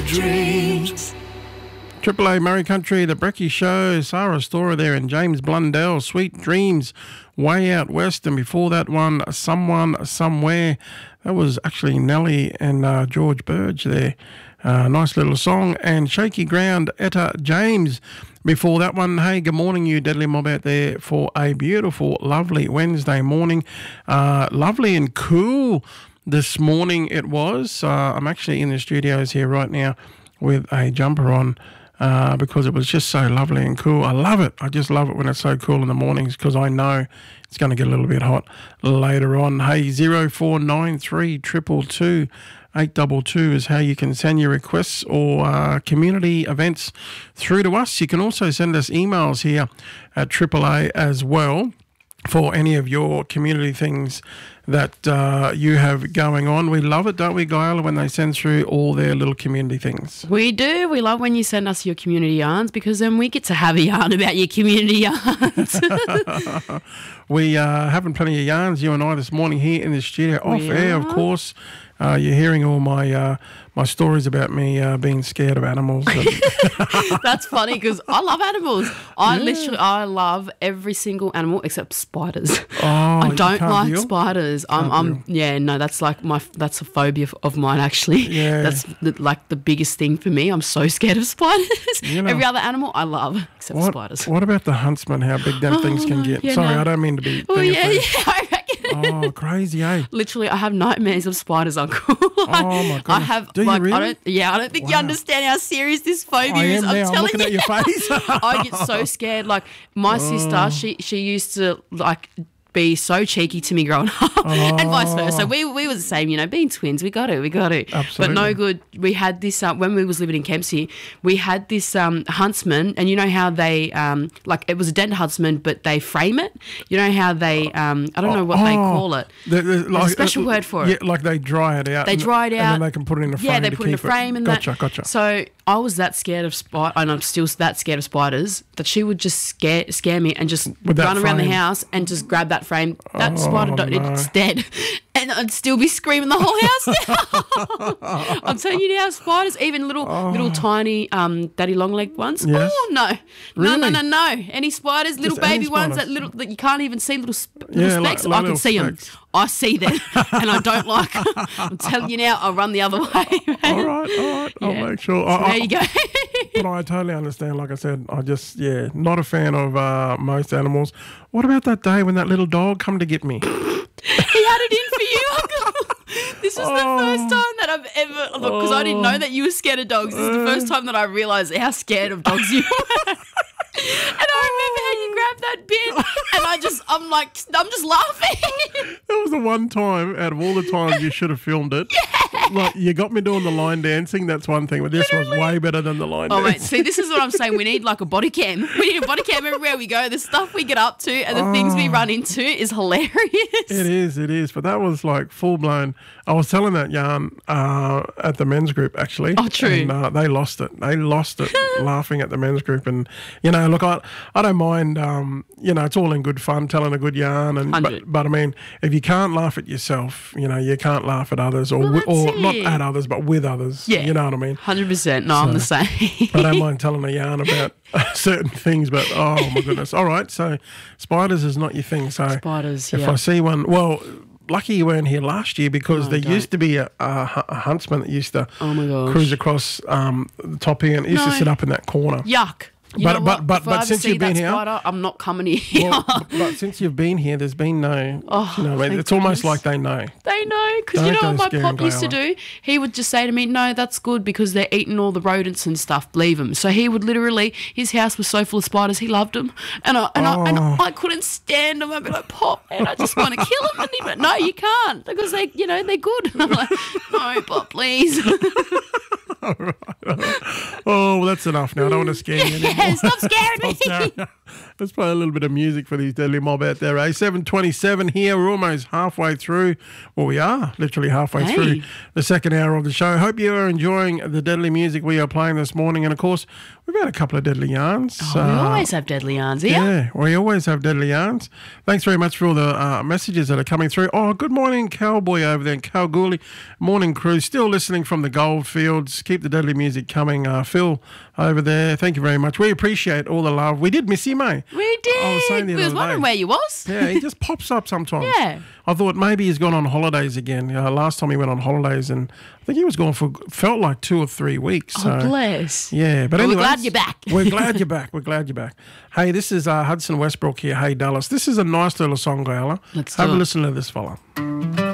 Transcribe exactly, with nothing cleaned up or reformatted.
dreams. Triple A Murray Country, The Brecky Show, Sarah Storer there and James Blundell, Sweet Dreams, Way Out West, and before that one, Someone Somewhere. That was actually Nelly and uh, George Burge there. Uh, nice little song. And Shaky Ground, Etta James. Before that one, hey, good morning, you Deadly Mob out there for a beautiful, lovely Wednesday morning. Uh, lovely and cool this morning it was. Uh, I'm actually in the studios here right now with a jumper on. Uh, because it was just so lovely and cool. I love it. I just love it when it's so cool in the mornings because I know it's going to get a little bit hot later on. Hey, zero four nine three two two two eight two two is how you can send your requests or uh, community events through to us. You can also send us emails here at Triple A as well for any of your community things that uh, you have going on. We love it, don't we, Gaila, when they send through all their little community things? We do. We love when you send us your community yarns because then we get to have a yarn about your community yarns. We uh, having plenty of yarns, you and I, this morning here in the studio. Off We air, are. of course. Uh, you're hearing all my uh, my stories about me uh, being scared of animals. That's funny because I love animals. I Yeah. literally, I love every single animal except spiders. Oh, I you don't can't like deal? spiders. I'm, Can't I'm, yeah, no, that's like my, that's a phobia of mine actually. Yeah. That's the, like the biggest thing for me. I'm so scared of spiders. You know- every other animal I love except What, spiders. what about the huntsman, how big them things can get? yeah, Sorry, no. I don't mean to be... Oh being yeah, offensive. yeah, I reckon. Oh, crazy, eh? Literally, I have nightmares of spiders, Uncle. Oh, my I goodness. have, Do you like, I really? don't, yeah, I don't think you Wow. understand how serious this phobia I is. am I'm now. I'm telling looking you. at your face. I get so scared. Like my Oh. sister, she she used to like be so cheeky to me growing up, and vice versa. We we were the same, you know, being twins. We got it, we got it. Absolutely. But no good. We had this uh, when we was living in Kempsey. We had this um, huntsman, and you know how they um, like it was a den huntsman, but they frame it. You know how they um, I don't know what they Oh, call it. the- the- like- special uh, word for it. Yeah, like they dry it out. They and- dry it out. And then they can put it in a frame Yeah, they to put it in a keep frame and Gotcha, that. gotcha. So I was that scared of spiders, and I'm still that scared of spiders that she would just scare scare me and just With that run around the frame. house and just grab that frame. That Oh, spider, don't, no. it's dead, and I'd still be screaming the whole house down. I'm telling you now, spiders, even little little tiny um, daddy long legged ones. Oh. Yes. Oh no, no, no, Really? no, no! Any spiders, little Just any baby ones that spiders? little that you can't even see little, sp- little Yeah, like- specks. like I can little see them. specks. I see them, and I don't like. 'em. I'm telling you now, I'll run the other way. Man. All right, all right. I'll Yeah. make sure. So I, I, there you go. But I totally understand. Like I said, I just, yeah, not a fan of uh, most animals. What about that day when that little dog come to get me? He had it in for you, Uncle. This was Oh. the first time that I've ever look because I didn't know that you were scared of dogs. This is the Uh. first time that I realised how scared of dogs you were. And I remember how you grabbed that bin, and I just, I'm like, I'm just laughing. That was the one time out of all the times you should have filmed it. Like, you got me doing the line dancing. That's one thing, but this was way better than the line Oh, mate, dancing. see, this is what I'm saying. We need like a body cam. We need a body cam everywhere we go. The stuff we get up to and the things we run into is hilarious. It is, it is. But that was like full blown. I was telling that yarn uh, at the men's group, actually. Oh, true. And uh, they lost it. They lost it laughing at the men's group. And, you know, look, I, I don't mind, um, you know, it's all in good fun, telling a good yarn. And but, Hundred. but, I mean, if you can't laugh at yourself, you know, you can't laugh at others or, Well, wi- or that's not it. at others, but with others. Yeah. You know what I mean? one hundred percent. No, I'm the same. I don't mind telling a yarn about certain things, but oh my goodness. All right, so spiders is not your thing. So Spiders, if yeah. I see one, well, lucky you weren't here last year because Oh, there don't. used to be a, a, hu- a huntsman that used to Oh, my gosh. cruise across um, the top here and he used to No. sit up in that corner. Yuck. You But- know but- what? but- If but I ever since see you've been that here- spider, I'm not coming here. Well, but, but since you've been here, there's been no, Oh, you know, what I mean, thank it's almost goodness. like they know. They know, because you Don't know go what my scaring pop used to Gayla. do? He would just say to me, no, that's good because they're eating all the rodents and stuff, leave them. So he would literally, his house was so full of spiders, he loved them. And I, and, I, and Oh. I couldn't stand them. I'd be like, Pop, man, I just want to kill them. And he'd be like, no, you can't because they, you know, they're good. I'm like, no, Pop, please. Oh, well, that's enough now. I don't want to scare you anymore. Yeah, stop scaring me. Stop scaring you. Let's play a little bit of music for these Deadly Mob out there, eh? seven twenty-seven here. We're almost halfway through. Well, we are literally halfway Hey. through the second hour of the show. Hope you are enjoying the deadly music we are playing this morning. And, of course, we've had a couple of deadly yarns. Oh, we always have deadly yarns here. Yeah, we always have deadly yarns. Thanks very much for all the uh, messages that are coming through. Oh, good morning, Cowboy over there in Kalgoorlie. Morning crew, still listening from the goldfields. Keep the deadly music coming. Uh, Phil over there, thank you very much. We appreciate all the love. We did miss him, eh? We did. I was saying the we was other wondering day. where you was. Yeah, he just pops up sometimes. Yeah. I thought maybe he's gone on holidays again. Uh, last time he went on holidays, and I think he was gone for, felt like two or three weeks. Oh, So. bless. Yeah, but Well, we're anyway, glad you're back. We're glad you're back. We're glad you're back. Hey, this is uh, Hudson Westbrook here. Hey, Dallas. This is a nice little song, Gala. Let's Have do a it. listen to this fella.